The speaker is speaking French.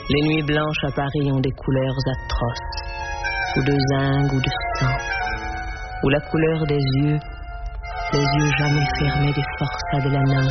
Les nuits blanches à Paris ont des couleurs atroces, ou de zinc ou de sang, ou la couleur des yeux jamais fermés des forçats de la nymphe